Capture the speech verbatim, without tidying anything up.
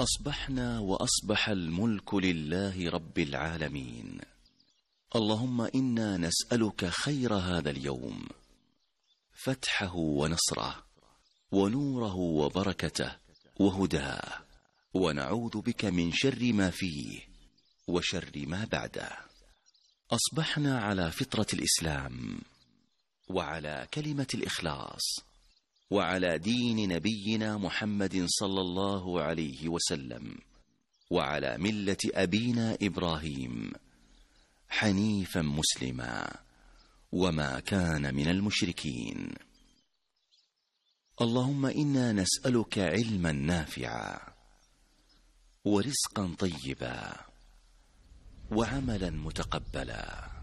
أصبحنا وأصبح الملك لله رب العالمين. اللهم إنا نسألك خير هذا اليوم، فتحه ونصره ونوره وبركته وهداه، ونعوذ بك من شر ما فيه وشر ما بعده. أصبحنا على فطرة الإسلام، وعلى كلمة الإخلاص، وعلى دين نبينا محمد صلى الله عليه وسلم، وعلى ملة أبينا إبراهيم حنيفا مسلما، وما كان من المشركين. اللهم إنا نسألك علما نافعا، ورزقا طيبا، وعملا متقبلا.